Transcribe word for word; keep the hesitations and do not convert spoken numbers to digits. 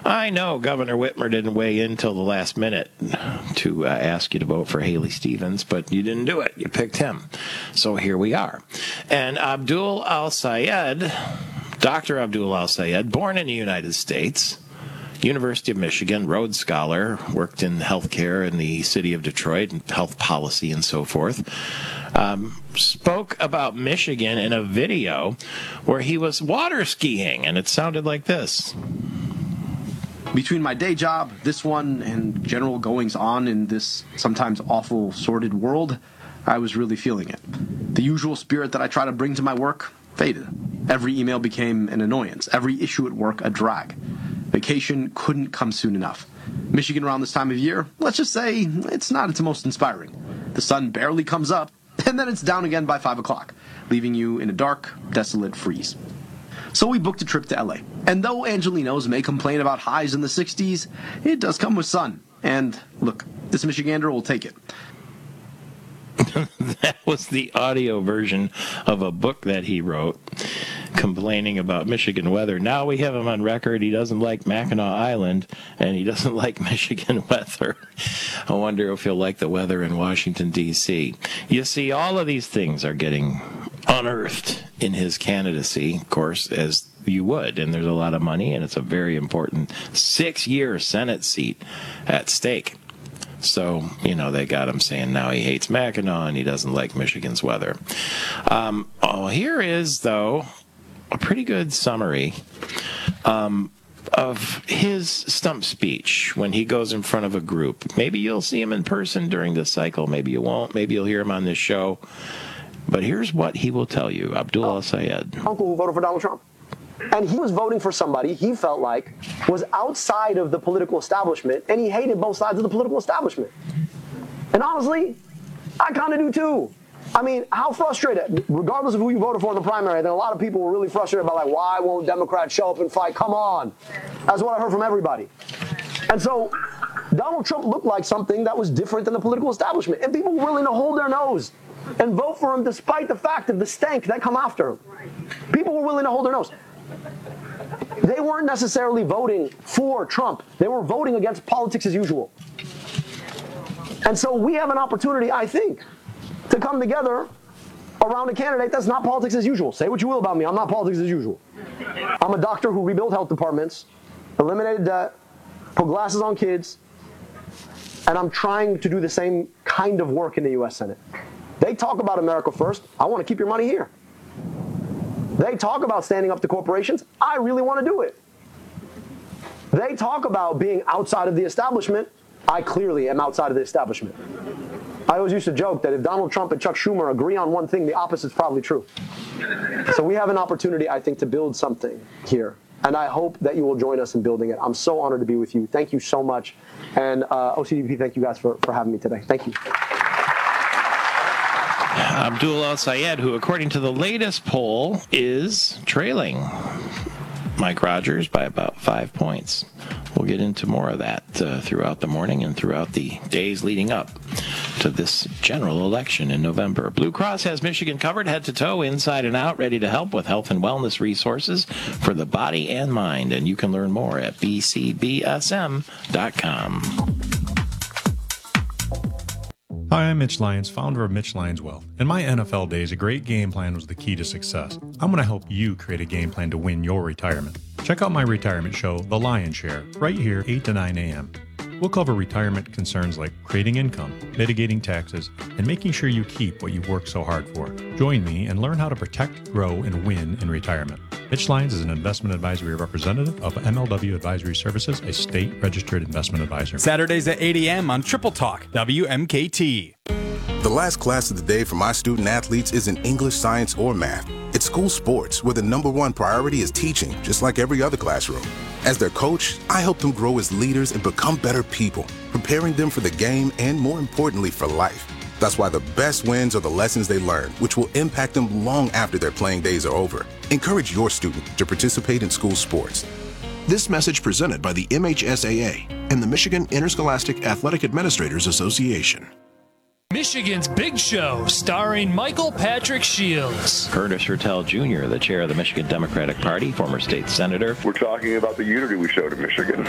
I know Governor Whitmer didn't weigh in till the last minute to uh, ask you to vote for Haley Stevens, but you didn't do it. You picked him. So here we are. And Abdul Al-Sayed, Doctor Abdul Al-Sayed, born in the United States, University of Michigan, Rhodes Scholar, worked in healthcare in the city of Detroit and health policy and so forth, um, spoke about Michigan in a video where he was water skiing, and it sounded like this. Between my day job, this one, and general goings-on in this sometimes awful, sordid world, I was really feeling it. The usual spirit that I try to bring to my work faded. Every email became an annoyance. Every issue at work a drag. Vacation couldn't come soon enough. Michigan around this time of year, let's just say, it's not its most inspiring. The sun barely comes up, and then it's down again by five o'clock, leaving you in a dark, desolate freeze. So we booked a trip to L A. And though Angelinos may complain about highs in the sixties, it does come with sun. And look, this Michigander will take it. That was the audio version of a book that he wrote complaining about Michigan weather. Now we have him on record. He doesn't like Mackinac Island, and he doesn't like Michigan weather. I wonder if he'll like the weather in Washington, D C You see, all of these things are getting unearthed in his candidacy, of course, as you would, and there's a lot of money, and it's a very important six-year Senate seat at stake. So, you know, they got him saying now he hates Mackinac and he doesn't like Michigan's weather. Um, oh, here is, though, a pretty good summary um, of his stump speech when he goes in front of a group. Maybe you'll see him in person during this cycle. Maybe you won't. Maybe you'll hear him on this show. But here's what he will tell you, Abdul Al-Sayed. Uncle who voted for Donald Trump. And he was voting for somebody he felt like was outside of the political establishment, and he hated both sides of the political establishment. And honestly, I kind of do too. I mean, how frustrated, regardless of who you voted for in the primary, then a lot of people were really frustrated about, like, why won't Democrats show up and fight? Come on. That's what I heard from everybody. And so Donald Trump looked like something that was different than the political establishment, and people were willing to hold their nose and vote for him despite the fact of the stank that come after him. People were willing to hold their nose. They weren't necessarily voting for Trump. They were voting against politics as usual. And so we have an opportunity, I think, to come together around a candidate that's not politics as usual. Say what you will about me, I'm not politics as usual. I'm a doctor who rebuilt health departments, eliminated debt, put glasses on kids, and I'm trying to do the same kind of work in the U S Senate. They talk about America first. I want to keep your money here. They talk about standing up to corporations. I really want to do it. They talk about being outside of the establishment. I clearly am outside of the establishment. I always used to joke that if Donald Trump and Chuck Schumer agree on one thing, the opposite's probably true. So we have an opportunity, I think, to build something here. And I hope that you will join us in building it. I'm so honored to be with you. Thank you so much. And uh, O C D P, thank you guys for, for having me today. Thank you. Abdul Al-Sayed, who, according to the latest poll, is trailing Mike Rogers by about five points. We'll get into more of that uh, throughout the morning and throughout the days leading up to this general election in November. Blue Cross has Michigan covered head to toe, inside and out, ready to help with health and wellness resources for the body and mind. And you can learn more at b c b s m dot com. Hi, I'm Mitch Lyons, founder of Mitch Lyons Wealth. In my N F L days, a great game plan was the key to success. I'm going to help you create a game plan to win your retirement. Check out my retirement show, The Lion's Share, right here, eight to nine a.m. We'll cover retirement concerns like creating income, mitigating taxes, and making sure you keep what you've worked so hard for. Join me and learn how to protect, grow, and win in retirement. Mitch Lyons is an investment advisory representative of M L W Advisory Services, a state-registered investment advisor. Saturdays at eight a.m. on Triple Talk, W M K T. The last class of the day for my student athletes isn't English, science, or math. It's school sports, where the number one priority is teaching, just like every other classroom. As their coach, I help them grow as leaders and become better people, preparing them for the game and, more importantly, for life. That's why the best wins are the lessons they learn, which will impact them long after their playing days are over. Encourage your student to participate in school sports. This message presented by the M H S A A and the Michigan Interscholastic Athletic Administrators Association. Michigan's Big Show, starring Michael Patrick Shields. Curtis Hertel Junior, the chair of the Michigan Democratic Party, former state senator. We're talking about the unity we showed in Michigan.